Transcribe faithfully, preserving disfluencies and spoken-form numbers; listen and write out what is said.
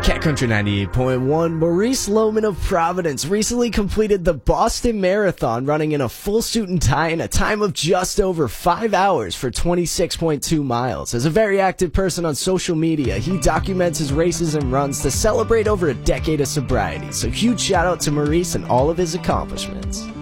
Cat Country ninety-eight point one, Maurice Lohman of Providence recently completed the Boston Marathon running in a full suit and tie in a time of just over five hours for twenty-six point two miles. As a very active person on social media, he documents his races and runs to celebrate over a decade of sobriety. So huge shout out to Maurice and all of his accomplishments.